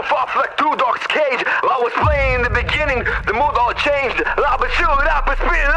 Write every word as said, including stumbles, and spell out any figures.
Puff off like two dogs cage. I was playing in the beginning, the mood all changed. Lava shoot up and spit